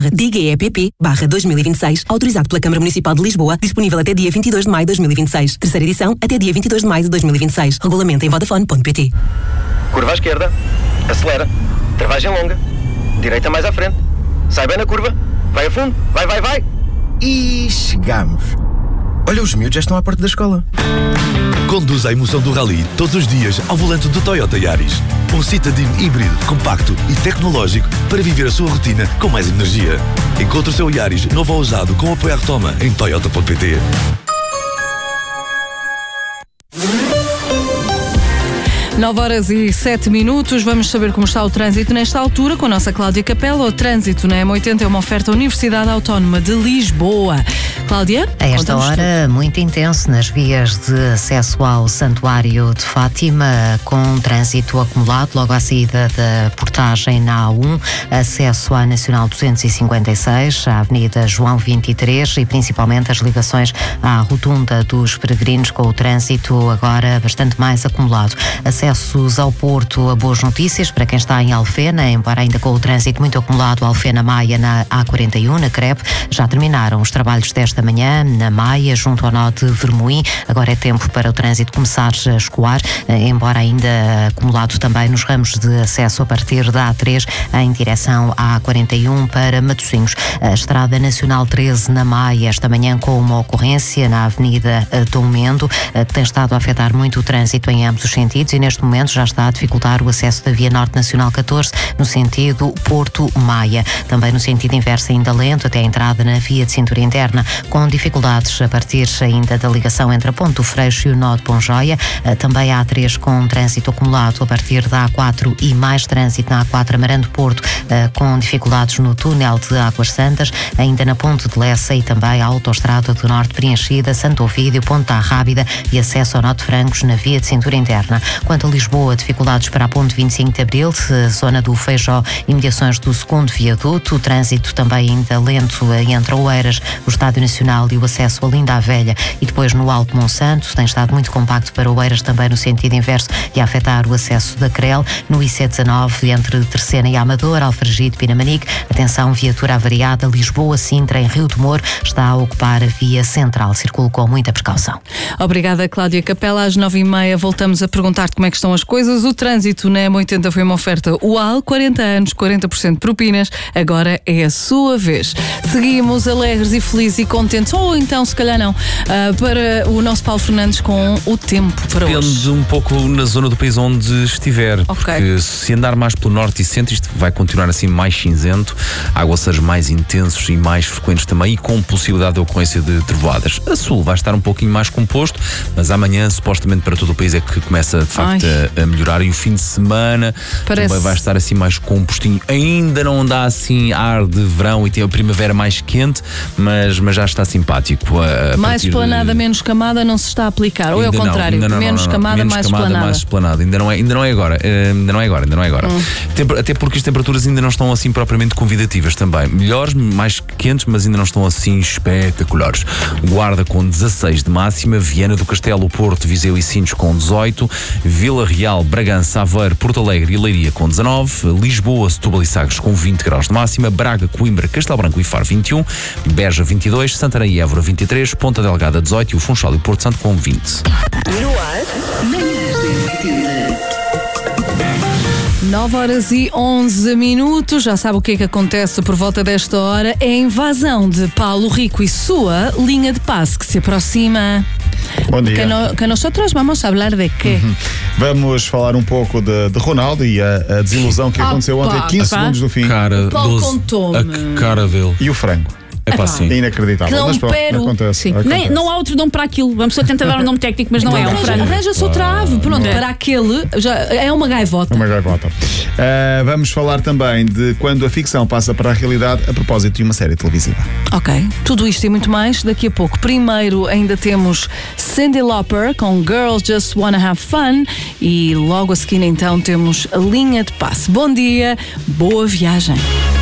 DGEPP/2026, autorizado pela Câmara Municipal de Lisboa, disponível até dia 22 de maio de 2026. Terceira edição até dia 22 de maio de 2026. Regulamento em vodafone.pt. Curva à esquerda, acelera, travagem longa, direita mais à frente, sai bem na curva, vai a fundo, vai. E chegamos. Olha, os miúdos já estão à porta da escola. Conduza a emoção do rally todos os dias ao volante do Toyota Yaris. Um Citadine híbrido, compacto e tecnológico para viver a sua rotina com mais energia. Encontre o seu Yaris novo ou usado com apoio à retoma em toyota.pt. Nove horas e 7 minutos. Vamos saber como está o trânsito nesta altura com a nossa Cláudia Capela. O trânsito na M80 é uma oferta Universidade Autónoma de Lisboa. Cláudia? A esta hora, muito intenso nas vias de acesso ao Santuário de Fátima, com trânsito acumulado logo à saída da portagem na A1, acesso à Nacional 256, à Avenida João 23 e principalmente as ligações à Rotunda dos Peregrinos, com o trânsito agora bastante mais acumulado. Acessos ao Porto, a boas notícias para quem está em Alfena, embora ainda com o trânsito muito acumulado. Alfena Maia na A41, na Crepe, já terminaram os trabalhos desta manhã na Maia, junto ao nó de Vermoim. Agora é tempo para o trânsito começar a escoar, embora ainda acumulado também nos ramos de acesso a partir da A3 em direção à A41 para Matosinhos. A Estrada Nacional 13 na Maia, esta manhã com uma ocorrência na Avenida Dom Mendo, que tem estado a afetar muito o trânsito em ambos os sentidos e neste momento já está a dificultar o acesso da Via Norte Nacional 14 no sentido Porto-Maia. Também no sentido inverso ainda lento até a entrada na via de cintura interna, com dificuldades a partir ainda da ligação entre a Ponte do Freixo e o nó de Ponjoia. Também a A3 com trânsito acumulado a partir da A4 e mais trânsito na A4 Amarante-Porto, com dificuldades no túnel de Águas Santas, ainda na Ponte de Lessa e também a Autoestrada do Norte preenchida, Santo Ovídio, Ponta Rábida e acesso ao nó de Francos na via de cintura interna. Quanto a Lisboa, dificuldades para a Ponte 25 de Abril, zona do Feijó e mediações do segundo viaduto. O trânsito também ainda lento entre Oeiras, o Estádio Nacional e o acesso a Linda a Velha, e depois no Alto Monsanto tem estado muito compacto para Oeiras, também no sentido inverso, e a afetar o acesso da Crel. No IC19 entre Terceira e Amador, Alfragide, Pinamanique, atenção, viatura avariada. Lisboa, Sintra, em Rio de Moro, está a ocupar a via central. Circule com muita precaução. Obrigada, Cláudia Capela. Às 9h30 voltamos a perguntar-te como é que estão as coisas. O trânsito na M80 foi uma oferta UAL, 40 anos, 40% de propinas. Agora é a sua vez. Seguimos alegres e felizes e contentes, ou então se calhar não, para o nosso Paulo Fernandes com o tempo para hoje. Depende um pouco na zona do país onde estiver. Porque se andar mais pelo norte e centro, isto vai continuar assim mais cinzento, aguaceiros mais intensos e mais frequentes também, e com possibilidade de ocorrência de trovoadas. A sul vai estar um pouquinho mais composto, mas amanhã supostamente para todo o país é que começa de facto a melhorar, e o fim de semana também vai estar assim mais compostinho. Ainda não dá assim ar de verão e tem a primavera mais quente, mas já está simpático. Mais esplanada, menos camada não se está a aplicar, ainda ou é o contrário? Menos camada, mais esplanada. Ainda não é agora. Até porque as temperaturas ainda não estão assim propriamente convidativas também. Melhores, mais quentes, mas ainda não estão assim espetaculares. Guarda com 16 de máxima, Viana do Castelo, Porto, Viseu e Sines com 18, Vila Real, Bragança, Aveiro, Porto Alegre e Leiria com 19, Lisboa, Setúbal e Sagres com 20 graus de máxima, Braga, Coimbra, Castelo Branco e Faro 21, Beja 22, Santarém e Évora 23, Ponta Delgada 18 e o Funchal e o Porto Santo com 20. No ar, manhãs da 9 horas e 11 minutos. Já sabe o que é que acontece por volta desta hora? É a invasão de Paulo Rico e sua linha de passe que se aproxima. Bom dia. Que nosotros vamos falar de quê? Vamos falar um pouco de Ronaldo e a desilusão que aconteceu ontem, 15 segundos do fim. A cara dele. E o frango. É pá, sim. É inacreditável. Não, mas pronto, pero. acontece. Não há outro nome para aquilo. Vamos só tentar dar um nome técnico, mas não é um frango. Arranja-se outra ave. Pronto, para aquele já é uma gaivota. Uma gaivota. Vamos falar também de quando a ficção passa para a realidade a propósito de uma série televisiva. Ok, tudo isto e muito mais daqui a pouco. Primeiro ainda temos Cyndi Lauper com Girls Just Wanna Have Fun e logo a seguir então temos a linha de passe. Bom dia, boa viagem.